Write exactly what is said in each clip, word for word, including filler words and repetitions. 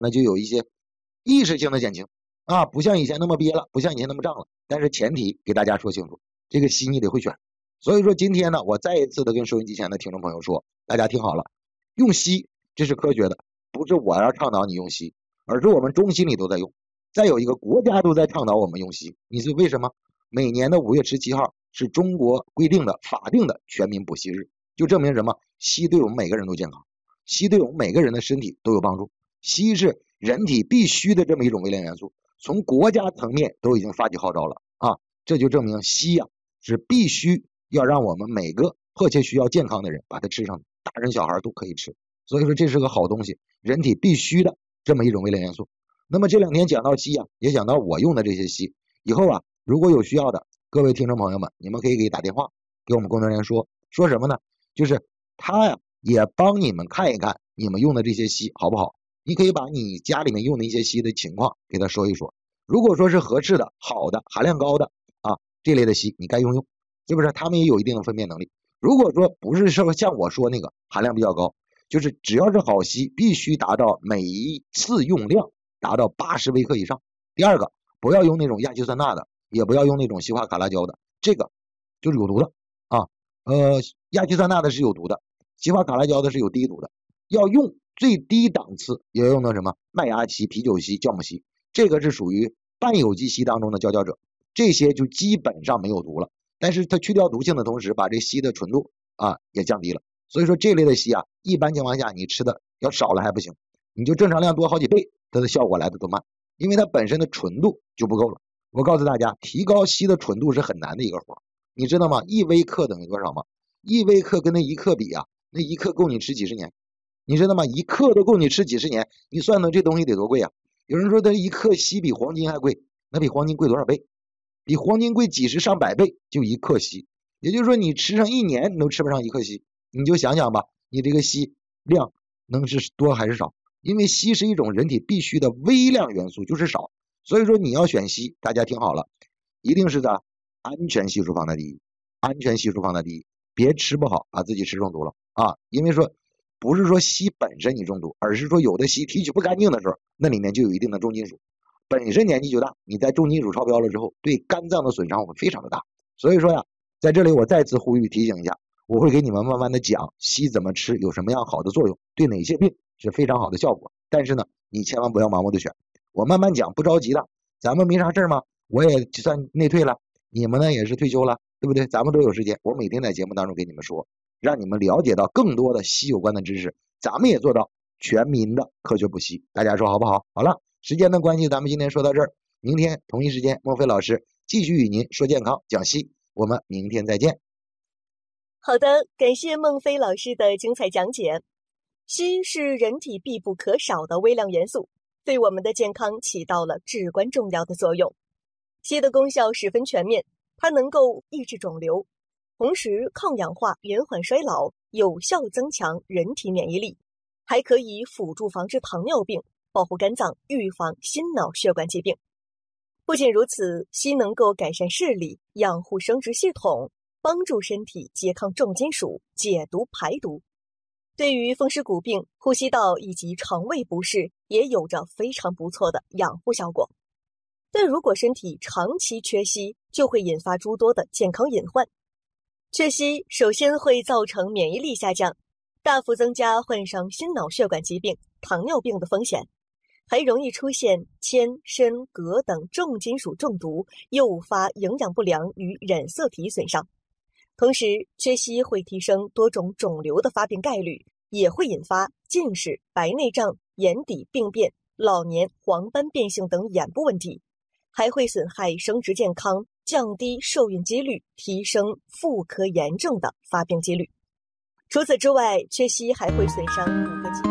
那就有一些意识性的减轻啊，不像以前那么憋了，不像以前那么胀了。但是前提给大家说清楚，这个硒你得会选。所以说今天呢，我再一次的跟收音机前的听众朋友说，大家听好了，用硒这是科学的，不是我要倡导你用硒，而是我们中心里都在用。再有一个国家都在倡导我们用硒，你是为什么？每年的五月十七号是中国规定的法定的全民补硒日，就证明什么？硒对我们每个人都健康，硒对我们每个人的身体都有帮助，硒是人体必须的这么一种微量元素，从国家层面都已经发起号召了啊，这就证明硒呀、啊、是必须要让我们每个迫切需要健康的人把它吃上，大人小孩都可以吃，所以说这是个好东西，人体必须的这么一种微量元素。那么这两天讲到硒啊，也讲到我用的这些硒，以后啊如果有需要的各位听众朋友们，你们可以给打电话给我们工作人员说说什么呢？就是他呀也帮你们看一看你们用的这些硒好不好，你可以把你家里面用的一些硒的情况给他说一说，如果说是合适的、好的、含量高的啊这类的硒你该用用，是不是？他们也有一定的分辨能力。如果说不是说像我说那个含量比较高，就是只要是好硒必须达到每一次用量达到八十微克以上。第二个，不要用那种亚硝酸钠的，也不要用那种西化卡拉胶的，这个就是有毒的啊。呃，亚硝酸钠的是有毒的，西化卡拉胶的是有低毒的。要用最低档次，也要用到什么麦芽硒、啤酒硒、酵母硒，这个是属于半有机硒当中的佼佼者，这些就基本上没有毒了。但是它去掉毒性的同时，把这硒的纯度啊也降低了。所以说这类的硒啊，一般情况下你吃的要少了还不行，你就正常量多好几倍，它的效果来的都慢，因为它本身的纯度就不够了。我告诉大家，提高硒的纯度是很难的一个活，你知道吗？一微克等于多少吗？一微克跟那一克比啊，那一克够你吃几十年，你知道吗？一克都够你吃几十年，你算算这东西得多贵啊！有人说它一克硒比黄金还贵，那比黄金贵多少倍？比黄金贵几十上百倍，就一克硒，也就是说你吃上一年你都吃不上一克硒，你就想想吧，你这个硒量能是多还是少？因为硒是一种人体必须的微量元素，就是少。所以说你要选硒，大家听好了，一定是在安全系数放在第一，安全系数放在第一，别吃不好把自己吃中毒了啊！因为说不是说硒本身你中毒，而是说有的硒提取不干净的时候，那里面就有一定的重金属，本身年纪就大，你在重金属超标了之后，对肝脏的损伤会非常的大。所以说呀，在这里我再次呼吁提醒一下，我会给你们慢慢的讲硒怎么吃，有什么样好的作用，对哪些病是非常好的效果。但是呢，你千万不要盲目的选，我慢慢讲，不着急的。咱们没啥事嘛，我也算内退了，你们呢也是退休了，对不对？咱们都有时间，我每天在节目当中给你们说，让你们了解到更多的硒有关的知识，咱们也做到全民的科学补硒，大家说好不好？好了，时间的关系，咱们今天说到这儿，明天同一时间，孟非老师继续与您说健康讲硒，我们明天再见。 好的，感谢孟非老师的精彩讲解。硒是人体必不可少的微量元素，对我们的健康起到了至关重要的作用。硒的功效十分全面，它能够抑制肿瘤，同时抗氧化、延缓衰老，有效增强人体免疫力，还可以辅助防治糖尿病，保护肝脏，预防心脑血管疾病。不仅如此，硒能够改善视力，养护生殖系统，帮助身体拮抗重金属，解毒排毒。对于风湿骨病、呼吸道以及肠胃不适也有着非常不错的养护效果。但如果身体长期缺硒，就会引发诸多的健康隐患。缺硒首先会造成免疫力下降，大幅增加患上心脑血管疾病、糖尿病的风险，还容易出现铅、砷、镉等重金属中毒，诱发营养不良与染色体损伤。同时，缺硒会提升多种肿瘤的发病概率，也会引发近视、白内障、眼底病变、老年黄斑变性等眼部问题，还会损害生殖健康，降低受孕几率，提升妇科炎症的发病几率。除此之外，缺硒还会损伤骨骼肌。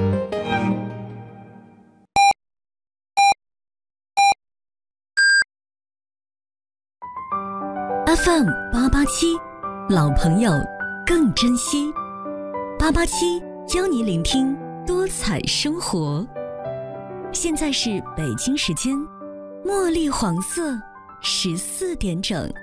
F M 八八七，老朋友更珍惜。八八七教你聆听多彩生活。现在是北京时间茉莉黄色十四点整。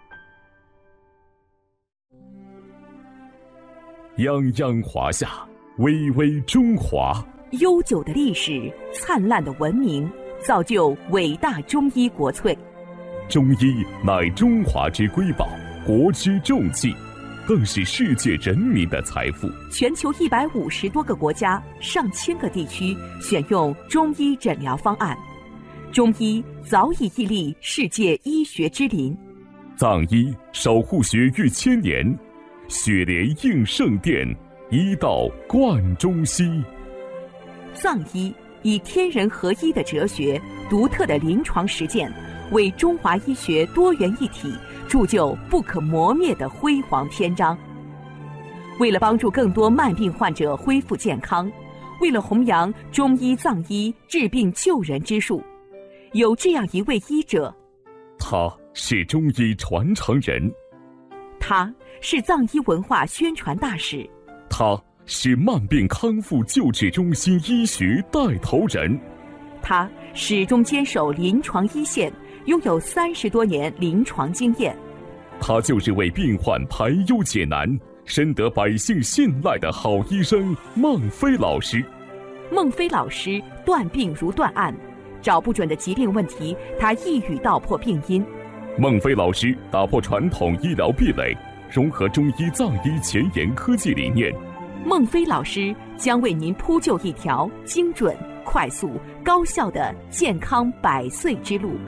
泱泱华夏， 巍巍中华。 悠久的历史，灿烂的文明，造就伟大中医国粹。 中医乃中华之瑰宝，国之重器，更是世界人民的财富。 全球一百五十多个国家、上千个地区选用中医诊疗方案，中医早已屹立世界医学之林。 藏医守护学誉千年，血莲应圣殿，医道贯中西。 藏医以天人合一的哲学、独特的临床实践，为中华医学多元一体铸就不可磨灭的辉煌篇章。为了帮助更多慢病患者恢复健康，为了弘扬中医藏医治病救人之术，有这样一位医者， 他是中医传承人， 他是藏医文化宣传大使， 他是慢病康复救治中心医学带头人， 他始终坚守临床一线，拥有三十多年临床经验。 他就是为病患排忧解难、深得百姓信赖的好医生孟非老师。 孟非老师断病如断案，找不准的疾病问题，他一语道破病因。 孟非老师打破传统医疗壁垒，融合中医藏医前沿科技理念。 孟非老师将为您铺就一条精准、快速、高效的健康百岁之路。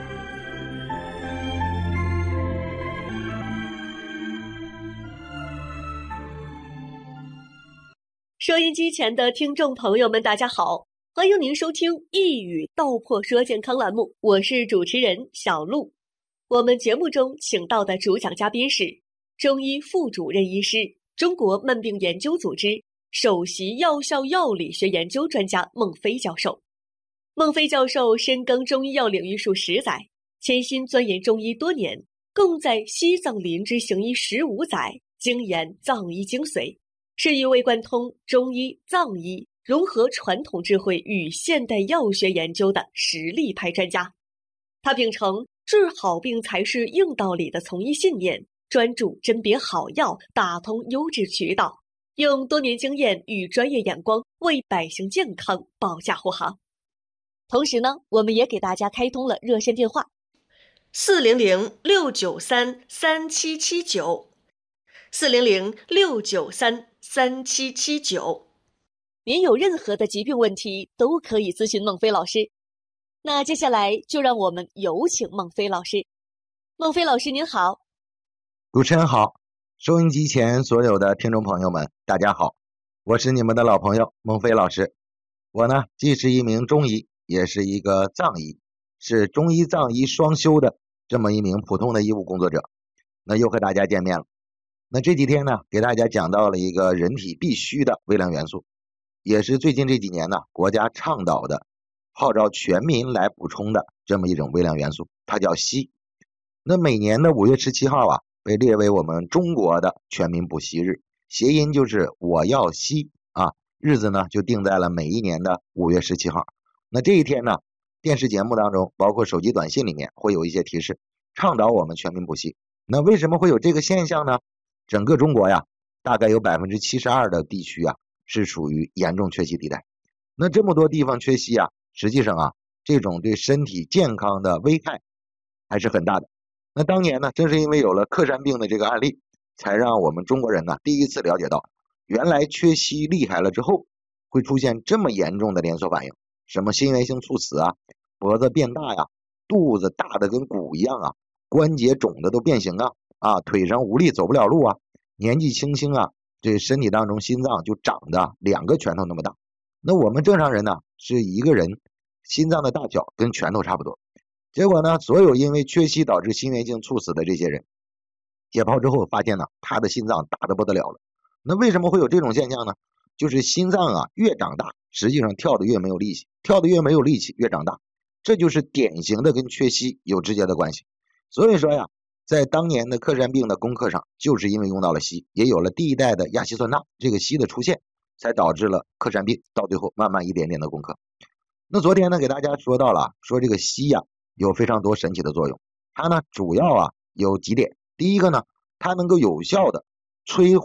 收音机前的听众朋友们，大家好，欢迎您收听一语道破说健康栏目，我是主持人小璐。我们节目中请到的主讲嘉宾是中医副主任医师、中国慢病研究组织首席药效药理学研究专家孟非教授。孟非教授深耕中医药领域数十载，潜心钻研中医多年，共在西藏林芝行医十五载，精研藏医精髓，是一位贯通中医、藏医，融合传统智慧与现代药学研究的实力派专家。他秉承治好病才是硬道理的从医信念，专注甄别好药，打通优质渠道，用多年经验与专业眼光为百姓健康保驾护航。同时呢，我们也给大家开通了热线电话四零零六九三三七七九 四零零六九三三七七九，您有任何的疾病问题都可以咨询孟非老师。那接下来就让我们有请孟非老师。孟非老师您好。 主持人好，收音机前所有的听众朋友们大家好，我是你们的老朋友孟非老师。我呢既是一名中医，也是一个藏医，是中医藏医双修的这么一名普通的医务工作者。那又和大家见面了。那这几天呢给大家讲到了一个人体必须的微量元素，也是最近这几年呢国家倡导的，号召全民来补充的这么一种微量元素，它叫硒。那每年的五月十七号啊被列为我们中国的全民补硒日，谐音就是我要硒啊，日子呢就定在了每一年的五月十七号。那这一天呢，电视节目当中，包括手机短信里面会有一些提示，倡导我们全民补硒。那为什么会有这个现象呢？整个中国呀，大概有 百分之七十二 的地区啊是属于严重缺硒地带。那这么多地方缺硒啊，实际上啊，这种对身体健康的危害还是很大的。那当年呢，正是因为有了克山病的这个案例，才让我们中国人呢第一次了解到，原来缺硒厉害了之后，会出现这么严重的连锁反应，什么心源性猝死啊，脖子变大呀，肚子大的跟鼓一样啊，关节肿的都变形啊，啊，腿上无力走不了路啊，年纪轻轻啊，这身体当中心脏就长的两个拳头那么大。那我们正常人呢，是一个人心脏的大小跟拳头差不多。结果呢，所有因为缺硒导致心源性猝死的这些人，解剖之后发现呢，他的心脏大得不得了了。那为什么会有这种现象呢？就是心脏啊越长大，实际上跳得越没有力气，跳得越没有力气越长大，这就是典型的跟缺硒有直接的关系。所以说呀，在当年的克山病的攻克上，就是因为用到了硒，也有了第一代的亚稀酸钠这个硒的出现，才导致了克山病到最后慢慢一点点的攻克。那昨天呢给大家说到了，说这个硒呀有非常多神奇的作用，它呢主要啊有几点。第一个呢，它能够有效的催化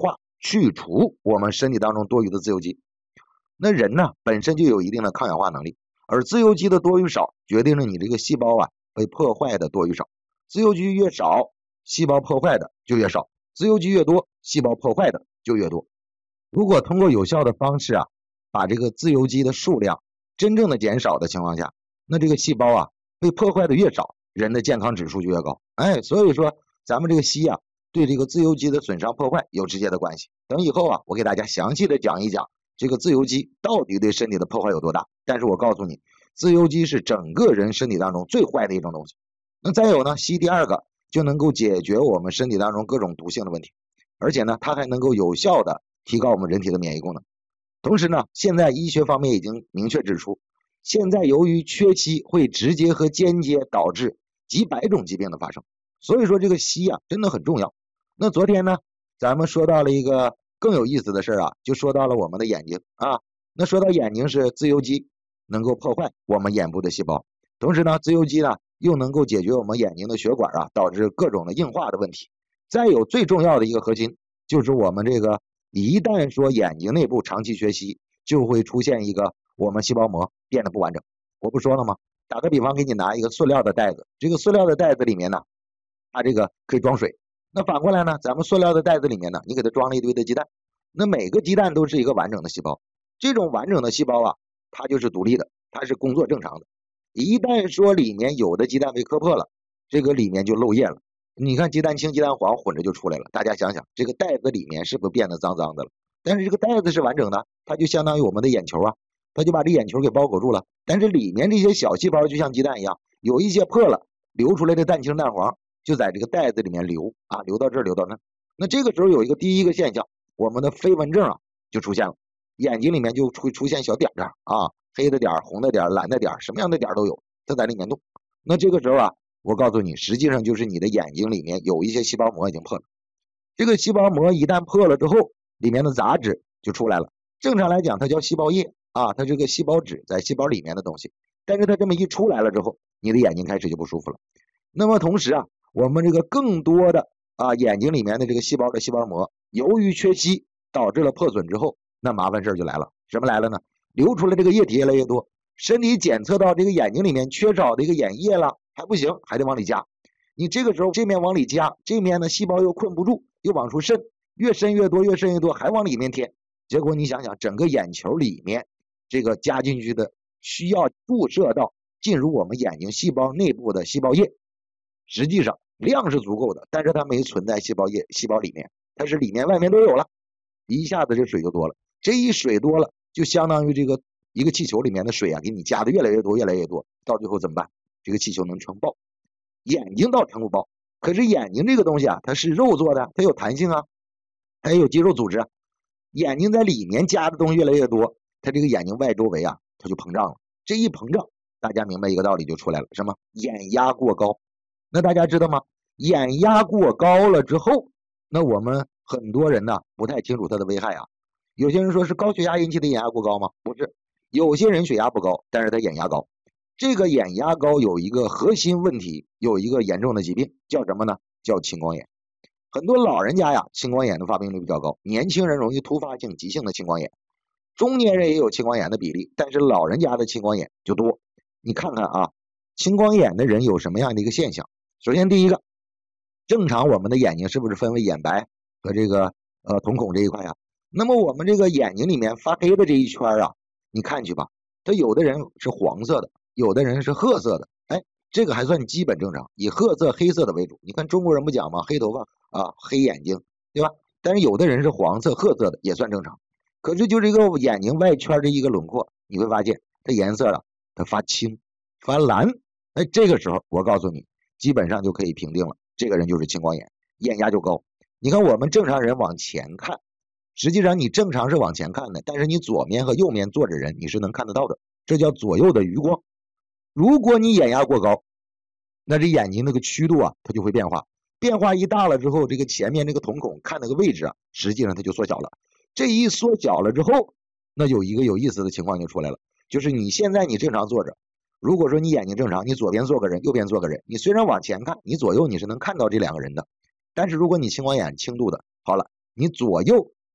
去除我们身体当中多余的自由基。那人呢本身就有一定的抗氧化能力，而自由基的多与少决定了你这个细胞啊被破坏的多与少。自由基越少，细胞破坏的就越少；自由基越多，细胞破坏的就越多。如果通过有效的方式啊，把这个自由基的数量真正的减少的情况下，那这个细胞啊被破坏的越少，人的健康指数就越高。哎，所以说咱们这个硒啊对这个自由基的损伤破坏有直接的关系。等以后啊，我给大家详细的讲一讲这个自由基到底对身体的破坏有多大。但是我告诉你，自由基是整个人身体当中最坏的一种东西。那再有呢，硒第二个就能够解决我们身体当中各种毒性的问题，而且呢，它还能够有效的提高我们人体的免疫功能。同时呢，现在医学方面已经明确指出，现在由于缺硒会直接和间接导致几百种疾病的发生，所以说这个硒啊真的很重要。那昨天呢，咱们说到了一个更有意思的事啊，就说到了我们的眼睛啊。那说到眼睛是自由基能够破坏我们眼部的细胞，同时呢，自由基呢又能够解决我们眼睛的血管啊导致各种的硬化的问题。再有最重要的一个核心，就是我们这个一旦说眼睛内部长期缺硒，就会出现一个我们细胞膜变得不完整。我不说了吗？打个比方，给你拿一个塑料的袋子，这个塑料的袋子里面呢，它这个可以装水。那反过来呢，咱们塑料的袋子里面呢，你给它装了一堆的鸡蛋，那每个鸡蛋都是一个完整的细胞。这种完整的细胞啊，它就是独立的，它是工作正常的。一旦说里面有的鸡蛋被磕破了，这个里面就漏液了。你看鸡蛋清、鸡蛋黄混着就出来了。大家想想，这个袋子里面是不是变得脏脏的了？但是这个袋子是完整的，它就相当于我们的眼球啊，它就把这眼球给包裹住了。但是里面这些小细胞就像鸡蛋一样，有一些破了，流出来的蛋清蛋黄就在这个袋子里面流啊，流到这儿流到那。那这个时候有一个第一个现象，我们的飞蚊症啊就出现了，眼睛里面就会出现小点点啊，黑的点、红的点、蓝的点，什么样的点都有，它在里面动。那这个时候啊，我告诉你，实际上就是你的眼睛里面有一些细胞膜已经破了。这个细胞膜一旦破了之后，里面的杂质就出来了。正常来讲，它叫细胞液啊，它这个细胞质在细胞里面的东西。但是它这么一出来了之后，你的眼睛开始就不舒服了。那么同时啊，我们这个更多的啊眼睛里面的这个细胞的细胞膜，由于缺硒导致了破损之后，那麻烦事就来了。什么来了呢？流出来这个液体越来越多，身体检测到这个眼睛里面缺少的一个眼液了，还不行，还得往里加。你这个时候这面往里加，这面呢细胞又困不住，又往出渗，越渗越多，越渗越多，还往里面填。结果你想想，整个眼球里面这个加进去的需要注射到进入我们眼睛细胞内部的细胞液，实际上量是足够的，但是它没存在细胞液细胞里面，它是里面外面都有了，一下子这水就多了。这一水多了，就相当于这个一个气球里面的水啊，给你加的越来越多越来越多，到最后怎么办？这个气球能撑爆。眼睛倒撑不爆，可是眼睛这个东西啊，它是肉做的，它有弹性啊，它也有肌肉组织啊。眼睛在里面加的东西越来越多，它这个眼睛外周围啊，它就膨胀了。这一膨胀，大家明白一个道理就出来了，什么？眼压过高。那大家知道吗？眼压过高了之后，那我们很多人呢不太清楚它的危害啊。有些人说是高血压引起的眼压过高吗？不是，有些人血压不高，但是他眼压高。这个眼压高有一个核心问题，有一个严重的疾病，叫什么呢？叫青光眼。很多老人家呀，青光眼的发病率比较高，年轻人容易突发性急性的青光眼，中年人也有青光眼的比例，但是老人家的青光眼就多。你看看啊，青光眼的人有什么样的一个现象？首先第一个，正常我们的眼睛是不是分为眼白和这个呃瞳孔这一块啊？那么我们这个眼睛里面发黑的这一圈啊，你看去吧，它有的人是黄色的，有的人是褐色的，哎，这个还算基本正常，以褐色黑色的为主。你看中国人不讲吗？黑头发啊，黑眼睛，对吧？但是有的人是黄色褐色的也算正常。可是就这个眼睛外圈的一个轮廓，你会发现它颜色啊，它发青发蓝，哎，这个时候我告诉你，基本上就可以评定了，这个人就是青光眼，眼压就高。你看我们正常人往前看，实际上你正常是往前看的，但是你左面和右面坐着人你是能看得到的，这叫左右的余光。如果你眼压过高，那这眼睛那个曲度啊，它就会变化，变化一大了之后，这个前面这个瞳孔看那个位置啊，实际上它就缩小了。这一缩小了之后，那有一个有意思的情况就出来了，就是你现在你正常坐着，如果说你眼睛正常，你左边坐个人，右边坐个人，你虽然往前看，你左右你是能看到这两个人的，但是如果你青光眼轻度的，好了，你左右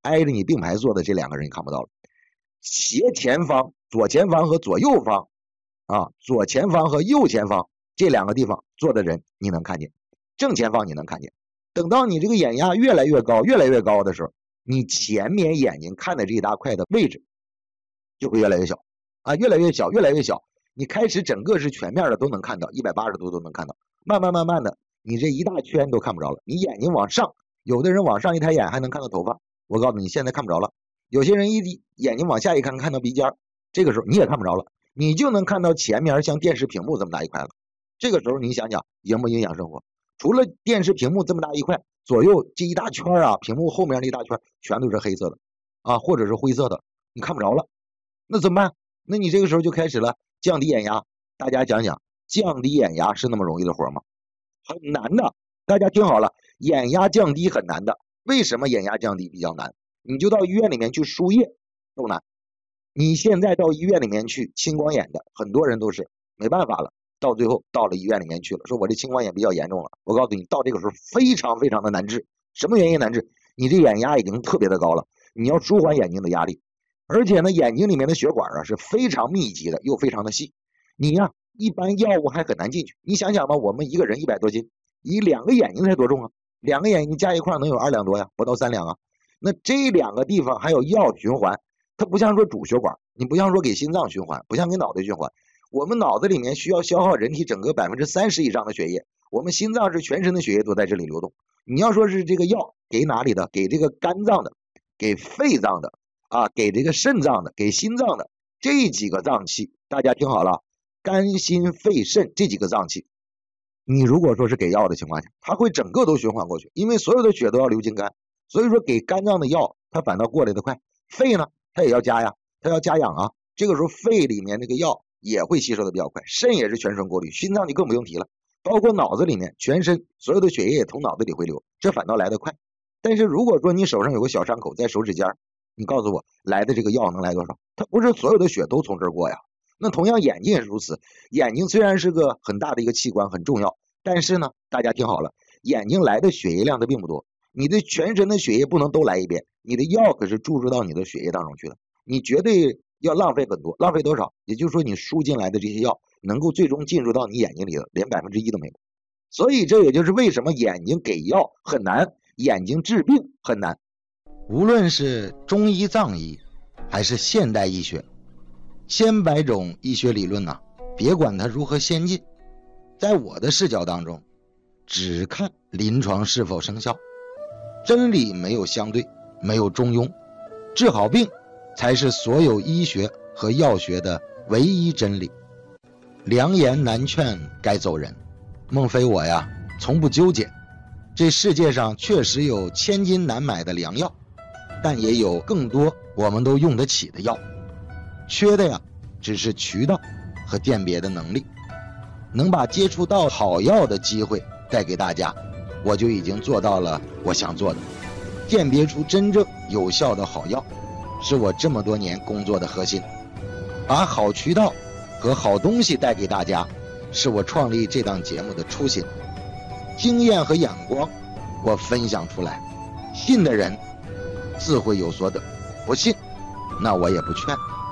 挨着你并排坐的这两个人你看不到了，斜前方、左前方和左右方啊，左前方和右前方这两个地方坐的人你能看见，正前方你能看见。等到你这个眼压越来越高、越来越高的时候，你前面眼睛看的这一大块的位置就会越来越小啊，越来越小，越来越小。你开始整个是全面的都能看到，一百八十度都能看到，慢慢慢慢的，你这一大圈都看不着了。你眼睛往上，有的人往上一抬眼还能看到头发，我告诉你，现在看不着了。有些人一眼睛往下一看，看到鼻尖，这个时候你也看不着了，你就能看到前面像电视屏幕这么大一块了。这个时候你想想，影不影响生活？除了电视屏幕这么大一块，左右这一大圈啊，屏幕后面那一大圈全都是黑色的啊，或者是灰色的，你看不着了。那怎么办？那你这个时候就开始了降低眼压。大家想想，降低眼压是那么容易的活吗？很难的。大家听好了，眼压降低很难的。为什么眼压降低比较难？你就到医院里面去输液都难。你现在到医院里面去青光眼的，很多人都是没办法了，到最后到了医院里面去了，说我这青光眼比较严重了。我告诉你，到这个时候非常非常的难治。什么原因难治？你这眼压已经特别的高了，你要舒缓眼睛的压力，而且呢，眼睛里面的血管啊是非常密集的，又非常的细。你呀、啊，一般药物还很难进去。你想想吧，我们一个人一百多斤，一两个眼睛才多重啊？两个眼睛加一块能有二两多呀，不到三两啊。那这两个地方还有药循环，它不像说主血管，你不像说给心脏循环，不像给脑袋循环。我们脑子里面需要消耗人体整个百分之三十以上的血液，我们心脏是全身的血液都在这里流动。你要说是这个药给哪里的？给这个肝脏的，给肺脏的啊，给这个肾脏的，给心脏的，这几个脏器，大家听好了，肝心肺肾这几个脏器，你如果说是给药的情况下，它会整个都循环过去，因为所有的血都要流经肝，所以说给肝脏的药它反倒过来的快。肺呢，它也要加呀，它要加氧啊，这个时候肺里面那个药也会吸收的比较快，肾也是全身过滤，心脏就更不用提了，包括脑子里面全身所有的血液从脑子里回流，这反倒来得快。但是如果说你手上有个小伤口在手指尖，你告诉我来的这个药能来多少？它不是所有的血都从这儿过呀。那同样眼睛也是如此，眼睛虽然是个很大的一个器官，很重要，但是呢，大家听好了，眼睛来的血液量它并不多，你的全身的血液不能都来一遍，你的药可是注入到你的血液当中去的，你绝对要浪费很多，浪费多少？也就是说你输进来的这些药能够最终进入到你眼睛里的连百分之一都没有。所以这也就是为什么眼睛给药很难，眼睛治病很难。无论是中医藏医还是现代医学，千百种医学理论呢、啊，别管它如何先进，在我的视角当中只看临床是否生效。真理没有相对，没有中庸，治好病才是所有医学和药学的唯一真理。良言难劝该走人，孟非我呀从不纠结。这世界上确实有千金难买的良药，但也有更多我们都用得起的药，缺的呀只是渠道和鉴别的能力。能把接触到好药的机会带给大家，我就已经做到了我想做的。鉴别出真正有效的好药，是我这么多年工作的核心。把好渠道和好东西带给大家，是我创立这档节目的初心。经验和眼光我分享出来，信的人自会有所得，不信那我也不劝。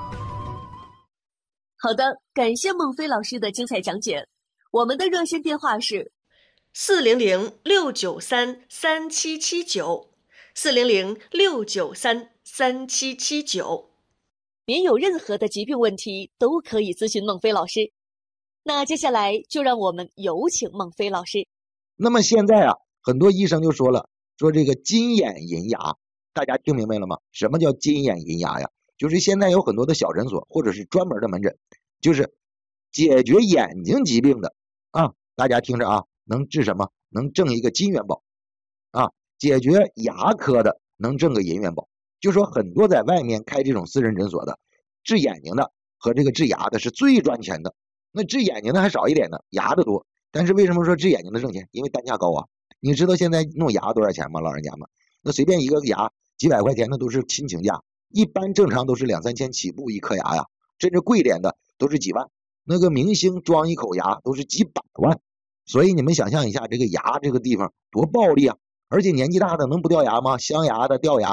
好的，感谢孟非老师的精彩讲解。我们的热线电话是四零零六九三三七七九，四零零六九三三七七九。您有任何的疾病问题都可以咨询孟非老师。那接下来就让我们有请孟非老师。 那么现在啊，很多医生就说了，说这个金眼银牙，大家听明白了吗？什么叫金眼银牙呀？就是现在有很多的小诊所或者是专门的门诊，就是解决眼睛疾病的啊。大家听着啊，能治什么？能挣一个金元宝啊。解决牙科的能挣个银元宝。就说很多在外面开这种私人诊所的，治眼睛的和这个治牙的是最赚钱的。那治眼睛的还少一点呢，牙的多。但是为什么说治眼睛的挣钱？因为单价高啊。你知道现在弄牙多少钱吗？老人家们，那随便一个牙几百块钱的都是亲情价，一般正常都是两三千起步一颗牙呀，甚至贵点的都是几万。那个明星装一口牙都是几百万。所以你们想象一下，这个牙这个地方多暴利啊！而且年纪大的能不掉牙吗？镶牙的、掉牙的，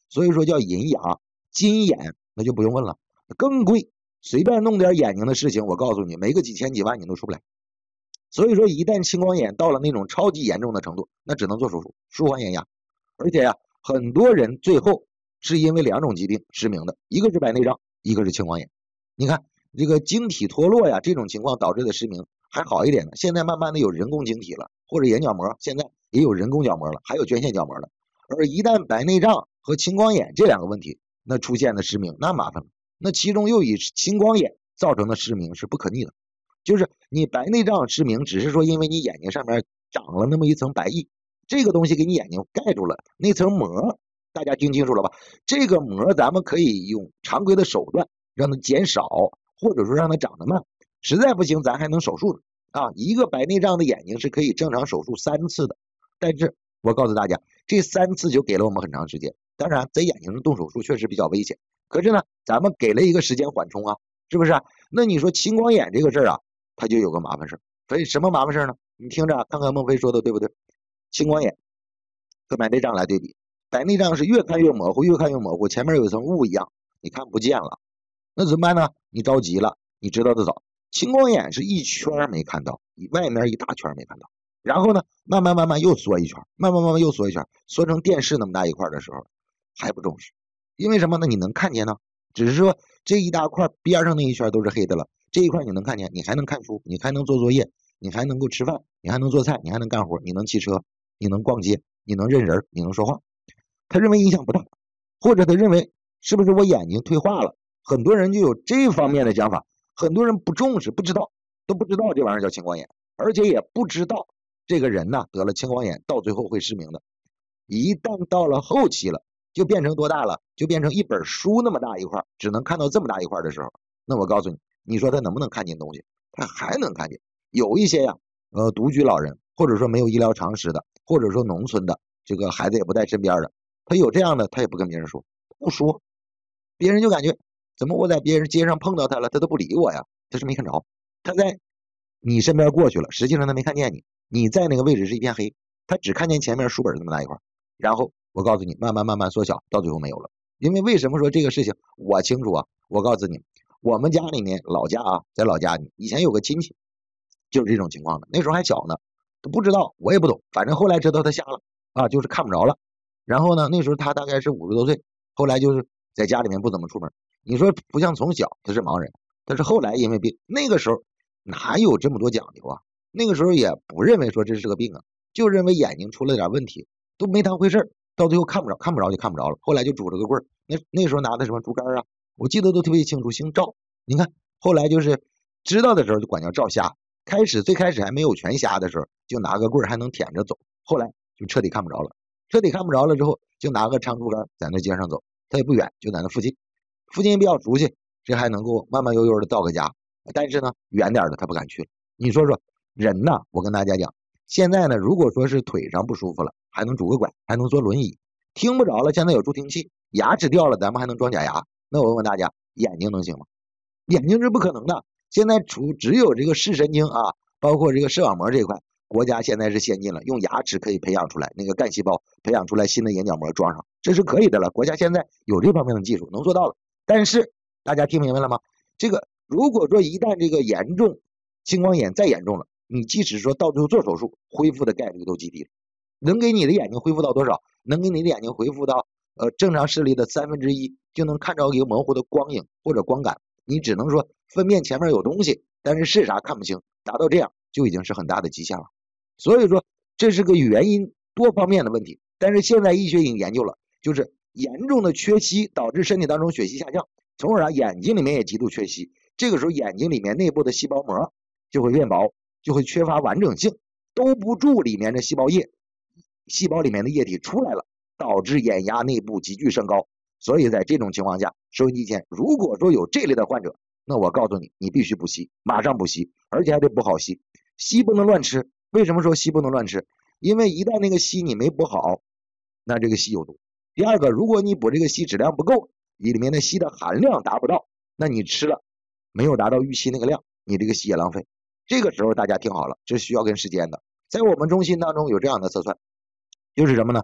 所以说叫银牙。金眼那就不用问了，更贵，随便弄点眼睛的事情，我告诉你，没个几千几万你都出不来。所以说一旦青光眼到了那种超级严重的程度，那只能做手术舒缓眼压。而且呀、啊，很多人最后是因为两种疾病失明的，一个是白内障，一个是青光眼。你看这个晶体脱落呀，这种情况导致的失明还好一点呢，现在慢慢的有人工晶体了，或者眼角膜，现在也有人工角膜了，还有捐献角膜了。而一旦白内障和青光眼这两个问题那出现的失明，那麻烦了。那其中又以青光眼造成的失明是不可逆的，就是你白内障失明只是说因为你眼睛上面长了那么一层白液，这个东西给你眼睛盖住了那层膜，大家听清楚了吧？这个膜咱们可以用常规的手段让它减少，或者说让它长得慢，实在不行咱还能手术的啊。一个白内障的眼睛是可以正常手术三次的，但是我告诉大家，这三次就给了我们很长时间。当然在眼睛上动手术确实比较危险，可是呢咱们给了一个时间缓冲啊，是不是啊？那你说青光眼这个事儿啊，它就有个麻烦事。所以什么麻烦事呢？你听着看看孟非说的对不对？青光眼和白内障来对比，白内障是越看越模糊，越看越模糊，前面有一层雾一样你看不见了，那怎么办呢？你着急了，你知道的早。青光眼是一圈没看到，外面一大圈没看到，然后呢慢慢慢慢又缩一圈，慢慢慢慢又缩一圈，缩成电视那么大一块的时候还不重视。因为什么呢？你能看见呢，只是说这一大块边上那一圈都是黑的了，这一块你能看见，你还能看书，你还能做作业，你还能够吃饭，你还能做菜，你还能干活，你能骑车，你能逛街，你能认人，你能说话。他认为影响不大，或者他认为是不是我眼睛退化了，很多人就有这方面的讲法。很多人不重视，不知道，都不知道这玩意儿叫青光眼，而且也不知道这个人呢得了青光眼到最后会失明的。一旦到了后期了，就变成多大了？就变成一本书那么大一块，只能看到这么大一块的时候，那我告诉你，你说他能不能看见东西？他还能看见。有一些呀，呃，独居老人，或者说没有医疗常识的，或者说农村的，这个孩子也不在身边的，他有这样的，他也不跟别人说，不说，别人就感觉怎么我在别人街上碰到他了，他都不理我呀？他是没看着，他在你身边过去了，实际上他没看见你，你在那个位置是一片黑，他只看见前面书本这么大一块，然后我告诉你，慢慢慢慢缩小，到最后没有了。因为为什么说这个事情我清楚啊？我告诉你，我们家里面老家啊，在老家里以前有个亲戚就是这种情况的，那时候还小呢，都不知道，我也不懂，反正后来知道他瞎了啊，就是看不着了。然后呢，那时候他大概是五十多岁，后来就是在家里面不怎么出门。你说不像从小他是盲人，但是后来因为病，那个时候哪有这么多讲究啊？那个时候也不认为说这是个病啊，就认为眼睛出了点问题，都没当回事，到最后看不着，看不着就看不着了。后来就拄着个棍儿，那那时候拿的什么竹竿啊，我记得都特别清楚，姓赵。你看后来就是知道的时候就管叫赵瞎，开始最开始还没有全瞎的时候，就拿个棍儿还能舔着走，后来就彻底看不着了。彻底看不着了之后，就拿个长竹竿在那街上走，他也不远，就在那附近，附近比较熟悉，这还能够慢慢悠悠的到个家。但是呢，远点的他不敢去了。你说说人呐，我跟大家讲，现在呢，如果说是腿上不舒服了，还能拄个拐，还能坐轮椅；听不着了，现在有助听器；牙齿掉了，咱们还能装假牙。那我问问大家，眼睛能行吗？眼睛是不可能的。现在除只有这个视神经啊，包括这个视网膜这一块，国家现在是先进了，用牙齿可以培养出来那个干细胞，培养出来新的眼角膜装上，这是可以的了。国家现在有这方面的技术，能做到了。但是大家听明白了吗？这个如果说一旦这个严重青光眼再严重了，你即使说到最后做手术，恢复的概率都极低了。能给你的眼睛恢复到多少？能给你的眼睛恢复到呃正常视力的三分之一，就能看着一个模糊的光影或者光感。你只能说分辨前面有东西，但是是啥看不清，达到这样就已经是很大的极限了。所以说这是个原因多方面的问题，但是现在医学已经研究了，就是严重的缺硒导致身体当中血气下降，从而啊眼睛里面也极度缺硒，这个时候眼睛里面内部的细胞膜就会变薄，就会缺乏完整性，兜不住里面的细胞液，细胞里面的液体出来了，导致眼压内部急剧升高。所以在这种情况下，收音机前如果说有这类的患者，那我告诉你，你必须补硒，马上补硒，而且还得补好硒。硒不能乱吃，为什么说硒不能乱吃？因为一旦那个硒你没补好，那这个硒有毒。第二个，如果你补这个硒质量不够，里面的硒的含量达不到，那你吃了没有达到预期那个量，你这个硒也浪费。这个时候大家听好了，这需要跟时间的。在我们中心当中有这样的测算，就是什么呢？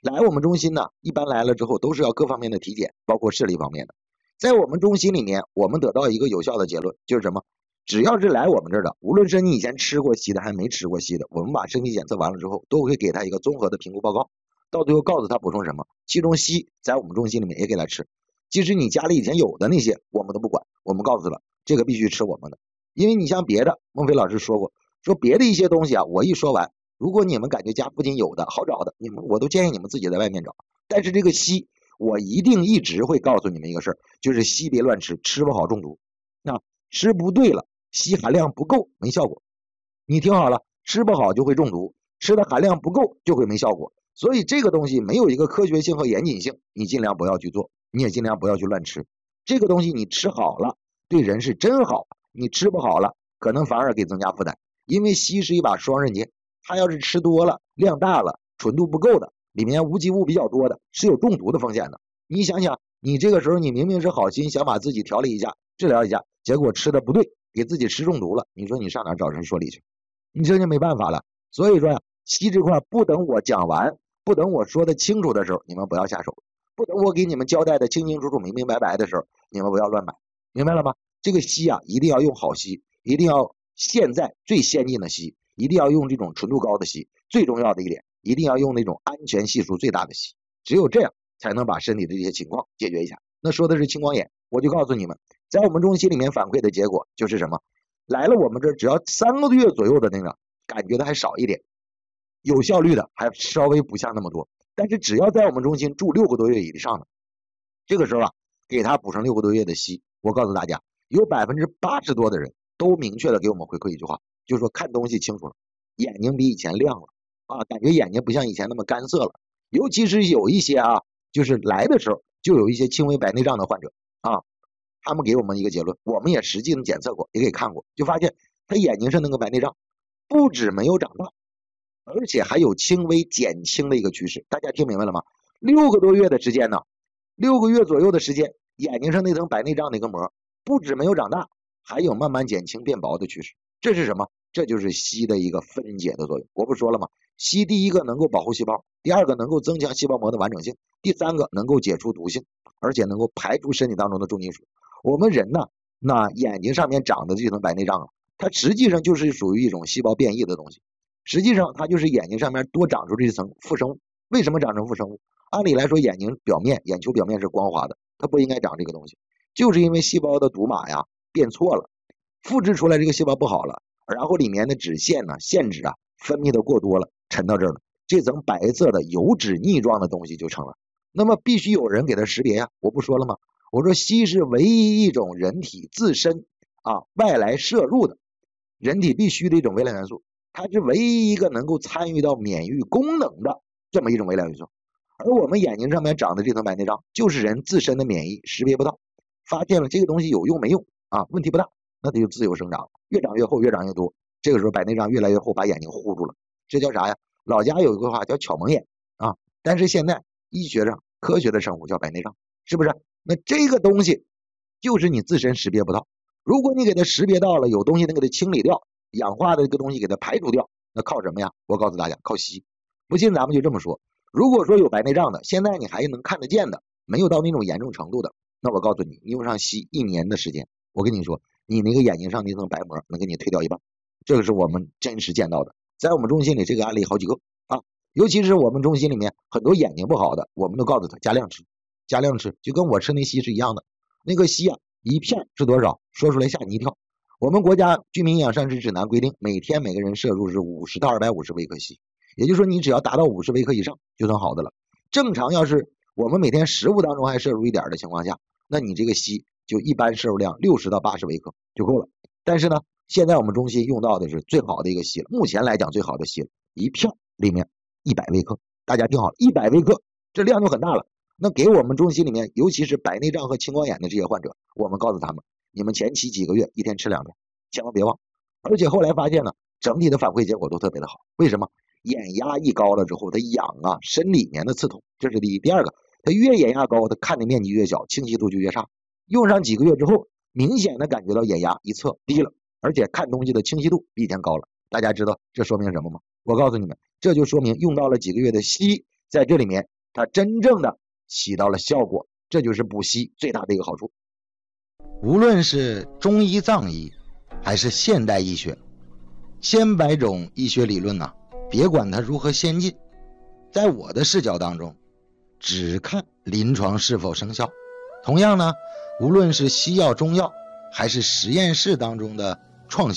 来我们中心呢，一般来了之后都是要各方面的体检，包括视力方面的。在我们中心里面，我们得到一个有效的结论，就是什么？只要是来我们这儿的，无论是你以前吃过硒的还是没吃过硒的，我们把身体检测完了之后，都会给他一个综合的评估报告，到最后告诉他补充什么。其中硒在我们中心里面也给他吃，即使你家里以前有的那些，我们都不管，我们告诉他了，这个必须吃我们的。因为你像别的，孟非老师说过，说别的一些东西啊，我一说完，如果你们感觉家附近有的好找的，你们我都建议你们自己在外面找。但是这个硒，我一定一直会告诉你们一个事儿，就是硒别乱吃，吃不好中毒。那吃不对了，硒含量不够，没效果。你听好了，吃不好就会中毒，吃的含量不够就会没效果。所以这个东西没有一个科学性和严谨性，你尽量不要去做，你也尽量不要去乱吃。这个东西你吃好了，对人是真好；你吃不好了，可能反而给增加负担。因为硒是一把双刃剑，它要是吃多了、量大了、纯度不够的，里面无机物比较多的，是有中毒的风险的。你想想，你这个时候你明明是好心想把自己调理一下、治疗一下，结果吃的不对，给自己吃中毒了，你说你上哪找人说理去？你这就没办法了。所以说呀，硒这块不等我讲完，不等我说的清楚的时候，你们不要下手；不等我给你们交代的清清楚楚、明明白白的时候，你们不要乱买，明白了吗？这个硒啊，一定要用好硒，一定要现在最先进的硒，一定要用这种纯度高的硒。最重要的一点，一定要用那种安全系数最大的硒，只有这样才能把身体的这些情况解决一下。那说的是青光眼，我就告诉你们，在我们中心里面反馈的结果就是什么？来了我们这儿只要三个月左右的那个，感觉的还少一点，有效率的还稍微不像那么多。但是只要在我们中心住六个多月以上的，这个时候啊，给他补上六个多月的硒，我告诉大家，有百分之八十多的人都明确的给我们回馈一句话，就是说看东西清楚了，眼睛比以前亮了啊，感觉眼睛不像以前那么干涩了。尤其是有一些啊，就是来的时候就有一些轻微白内障的患者啊，他们给我们一个结论，我们也实际的检测过，也给看过，就发现他眼睛上那个白内障不止没有长大，而且还有轻微减轻的一个趋势。大家听明白了吗？六个多月的时间呢，六个月左右的时间，眼睛上那层白内障那个膜不止没有长大，还有慢慢减轻变薄的趋势。这是什么？这就是硒的一个分解的作用。我不说了吗？硒第一个能够保护细胞，第二个能够增强细胞膜的完整性，第三个能够解除毒性，而且能够排除身体当中的重金属。我们人呢，那眼睛上面长的这层白内障啊，它实际上就是属于一种细胞变异的东西。实际上它就是眼睛上面多长出这层副生物。为什么长成副生物？按理来说眼睛表面眼球表面是光滑的，它不应该长这个东西，就是因为细胞的读码呀变错了，复制出来这个细胞不好了，然后里面的脂腺呢腺脂啊分泌的过多了，沉到这儿了，这层白色的油脂腻状的东西就成了。那么必须有人给它识别呀，我不说了吗？我说硒是唯一一种人体自身啊外来摄入的人体必须的一种微量元素，它是唯一一个能够参与到免疫功能的这么一种微量元素。而我们眼睛上面长的这层白内障就是人自身的免疫识别不到，发现了这个东西有用没用啊，问题不大，那它就自由生长，越长越厚，越长越多。这个时候白内障越来越厚，把眼睛糊住了，这叫啥呀？老家有一个话叫巧蒙眼啊，但是现在医学上科学的称呼叫白内障，是不是？那这个东西就是你自身识别不到，如果你给它识别到了，有东西能给它清理掉，氧化的这个东西给它排除掉，那靠什么呀？我告诉大家，靠硒。不信咱们就这么说，如果说有白内障的，现在你还能看得见的，没有到那种严重程度的，那我告诉你，你用上硒一年的时间，我跟你说，你那个眼睛上那层白膜能给你退掉一半。这个是我们真实见到的，在我们中心里这个案例好几个啊，尤其是我们中心里面很多眼睛不好的，我们都告诉他加量吃，加量吃，就跟我吃那硒是一样的。那个硒啊，一片是多少？说出来吓你一跳。我们国家居民营养膳食指南规定，每天每个人摄入是五十到二百五十微克硒，也就是说你只要达到五十微克以上就算好的了。正常要是我们每天食物当中还摄入一点的情况下，那你这个硒就一般摄入量六十到八十微克就够了。但是呢，现在我们中心用到的是最好的一个硒了，目前来讲最好的硒了，一片里面一百微克。大家听好了，一百微克，这量就很大了。那给我们中心里面，尤其是白内障和青光眼的这些患者，我们告诉他们，你们前期几个月一天吃两片，千万别忘。而且后来发现呢，整体的反馈结果都特别的好。为什么？眼压一高了之后，它痒啊，身里面的刺痛，这是第一。第二个，它越眼压高，它看的面积越小，清晰度就越差。用上几个月之后，明显的感觉到眼压一测低了，而且看东西的清晰度比以前高了。大家知道这说明什么吗？我告诉你们，这就说明用到了几个月的硒， 在这里面它真正的起到了效果，这就是补硒最大的一个好处。无论是中医藏医还是现代医学，千百种医学理论呢、啊，别管它如何先进，在我的视角当中只看临床是否生效。同样呢，无论是西药中药还是实验室当中的创新